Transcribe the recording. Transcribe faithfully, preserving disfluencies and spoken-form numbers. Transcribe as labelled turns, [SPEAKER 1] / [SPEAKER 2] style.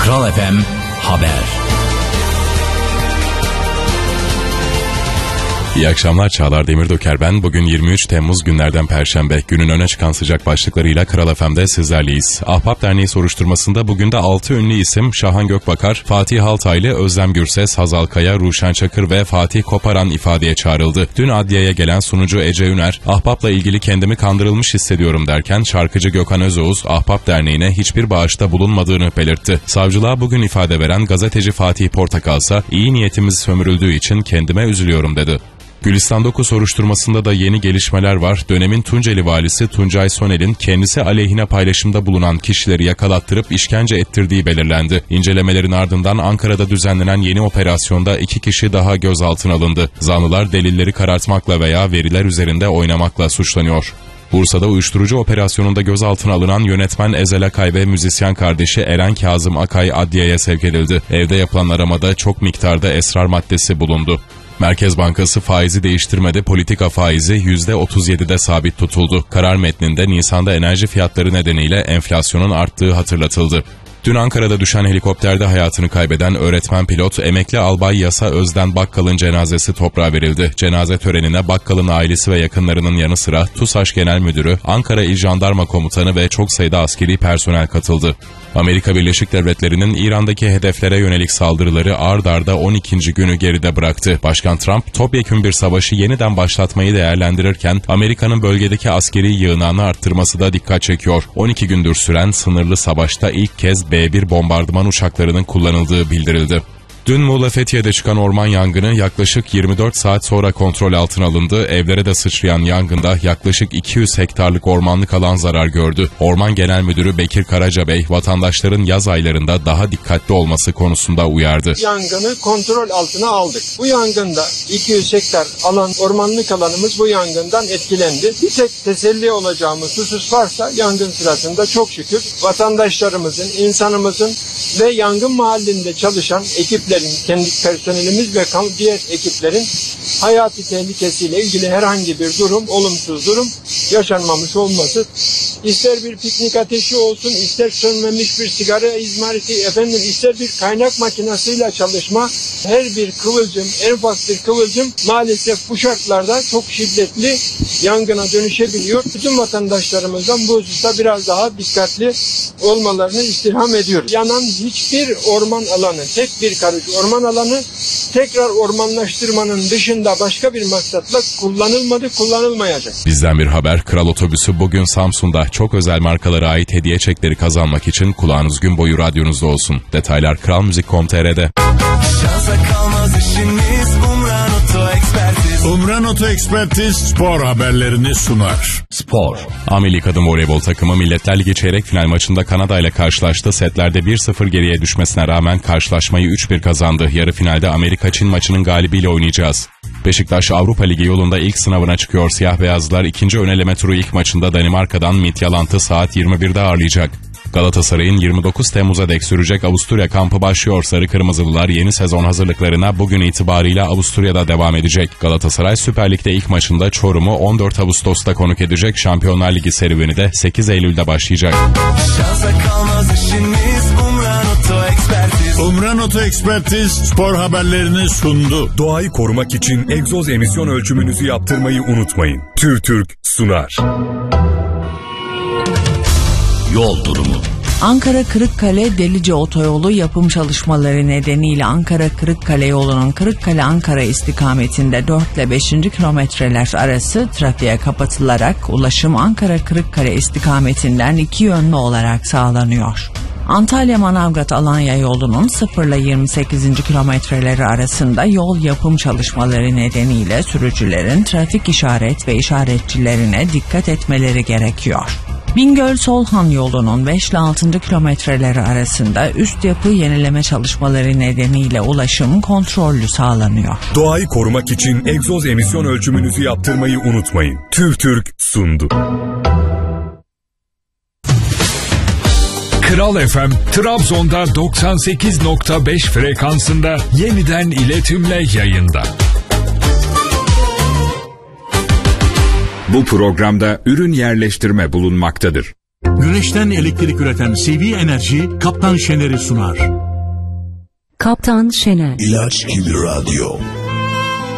[SPEAKER 1] Kral F M Haber.
[SPEAKER 2] İyi akşamlar, Çağlar Demirdoker ben. Bugün yirmi üç Temmuz günlerden Perşembe. Günün öne çıkan sıcak başlıklarıyla Kral F M'de sizlerleyiz. Ahbap Derneği soruşturmasında bugün de altı ünlü isim Şahan Gökbakar, Fatih Altaylı, Özlem Gürses, Hazal Kaya, Ruşen Çakır ve Fatih Koparan ifadeye çağrıldı. Dün adliyeye gelen sunucu Ece Üner, Ahbap'la ilgili kendimi kandırılmış hissediyorum derken şarkıcı Gökhan Özoğuz, Ahbap Derneği'ne hiçbir bağışta bulunmadığını belirtti. Savcılığa bugün ifade veren gazeteci Fatih Portakalsa, iyi niyetimiz sömürüldüğü için kendime üzülüyorum dedi. Gülistan Doku soruşturmasında da yeni gelişmeler var. Dönemin Tunceli valisi Tuncay Sonel'in kendisi aleyhine paylaşımda bulunan kişileri yakalattırıp işkence ettirdiği belirlendi. İncelemelerin ardından Ankara'da düzenlenen yeni operasyonda iki kişi daha gözaltına alındı. Zanlılar delilleri karartmakla veya veriler üzerinde oynamakla suçlanıyor. Bursa'da uyuşturucu operasyonunda gözaltına alınan yönetmen Ezel Akay ve müzisyen kardeşi Eren Kazım Akay adliyeye sevk edildi. Evde yapılan aramada çok miktarda esrar maddesi bulundu. Merkez Bankası faizi değiştirmedi, politika faizi yüzde otuz yedide sabit tutuldu. Karar metninde Nisan'da enerji fiyatları nedeniyle enflasyonun arttığı hatırlatıldı. Dün Ankara'da düşen helikopterde hayatını kaybeden öğretmen pilot emekli albay Yasa Özden Bakkal'ın cenazesi toprağa verildi. Cenaze törenine Bakkal'ın ailesi ve yakınlarının yanı sıra TUSAŞ Genel Müdürü, Ankara İl Jandarma Komutanı ve çok sayıda askeri personel katıldı. Amerika Birleşik Devletleri'nin İran'daki hedeflere yönelik saldırıları ard arda on ikinci günü geride bıraktı. Başkan Trump, topyekün bir savaşı yeniden başlatmayı değerlendirirken Amerika'nın bölgedeki askeri yığınağını arttırması da dikkat çekiyor. on iki gündür süren sınırlı savaşta ilk kez B bir bombardıman uçaklarının kullanıldığı bildirildi. Dün Muğla Fethiye'de çıkan orman yangını yaklaşık yirmi dört saat sonra kontrol altına alındı. Evlere de sıçrayan yangında yaklaşık iki yüz hektarlık ormanlık alan zarar gördü. Orman Genel Müdürü Bekir Karacabey, vatandaşların yaz aylarında daha dikkatli olması konusunda uyardı.
[SPEAKER 3] Yangını kontrol altına aldık. Bu yangında iki yüz hektar alan, ormanlık alanımız bu yangından etkilendi. Bir tek teselli olacağımız husus varsa yangın sırasında çok şükür vatandaşlarımızın, insanımızın ve yangın mahallinde çalışan ekipler, kendi personelimiz ve diğer ekiplerin hayati tehlikesiyle ilgili herhangi bir durum, olumsuz durum yaşanmamış olması. İster bir piknik ateşi olsun, ister sönmemiş bir sigara izmariti, efendim ister bir kaynak makinesiyle çalışma, her bir kıvılcım, en ufak bir kıvılcım maalesef bu şartlarda çok şiddetli yangına dönüşebiliyor. Bütün vatandaşlarımızdan bu hususta biraz daha dikkatli olmalarını istirham ediyoruz. Yanan hiçbir orman alanı, tek bir karış orman alanı tekrar ormanlaştırmanın dışında başka bir maksatla kullanılmadı, kullanılmayacak.
[SPEAKER 2] Bizden bir haber, Kral Otobüsü bugün Samsun'da çok özel markalara ait hediye çekleri kazanmak için kulağınız gün boyu radyonuzda olsun. Detaylar kral müzik nokta com nokta tr'de.
[SPEAKER 4] Umran Oto Ekspertiz spor haberlerini sunar.
[SPEAKER 1] Spor.
[SPEAKER 2] A Milli Kadın Voleybol takımı Milletler Ligi çeyrek final maçında Kanada ile karşılaştı. Setlerde bir sıfır geriye düşmesine rağmen karşılaşmayı üç bir kazandı. Yarı finalde Amerika-Çin maçının galibiyle oynayacağız. Beşiktaş Avrupa Ligi yolunda ilk sınavına çıkıyor. Siyah beyazlılar ikinci öneleme turu ilk maçında Danimarka'dan Midtjylland'ı saat yirmi birde ağırlayacak. Galatasaray'ın yirmi dokuz Temmuz'a dek sürecek Avusturya kampı başlıyor. Sarı Kırmızılılar yeni sezon hazırlıklarına bugün itibariyle Avusturya'da devam edecek. Galatasaray Süper Lig'de ilk maçında Çorum'u on dört Ağustos'ta konuk edecek. Şampiyonlar Ligi serüveni de sekiz Eylül'de başlayacak.
[SPEAKER 4] Umran Oto Ekspertiz spor haberlerini sundu.
[SPEAKER 5] Doğayı korumak için egzoz emisyon ölçümünüzü yaptırmayı unutmayın. TÜRTÜRK sunar.
[SPEAKER 1] Yol durumu.
[SPEAKER 6] Ankara Kırıkkale Delice Otoyolu yapım çalışmaları nedeniyle Ankara Kırıkkale yolunun Kırıkkale Ankara istikametinde dört ile beşinci kilometreler arası trafiğe kapatılarak ulaşım Ankara Kırıkkale istikametinden iki yönlü olarak sağlanıyor. Antalya Manavgat Alanya yolunun sıfır ile yirmi sekizinci kilometreleri arasında yol yapım çalışmaları nedeniyle sürücülerin trafik işaret ve işaretçilerine dikkat etmeleri gerekiyor. Bingöl-Solhan yolunun beş ile altıncı kilometreleri arasında üst yapı yenileme çalışmaları nedeniyle ulaşım kontrollü sağlanıyor.
[SPEAKER 5] Doğayı korumak için egzoz emisyon ölçümünüzü yaptırmayı unutmayın. TÜRTÜRK sundu.
[SPEAKER 7] Kral F M, Trabzon'da doksan sekiz nokta beş frekansında yeniden iletimle yayında.
[SPEAKER 8] Bu programda ürün yerleştirme bulunmaktadır.
[SPEAKER 4] Güneşten elektrik üreten C V Enerji Kaptan Şener'i sunar.
[SPEAKER 9] Kaptan Şener.
[SPEAKER 1] İlaç gibi radyo.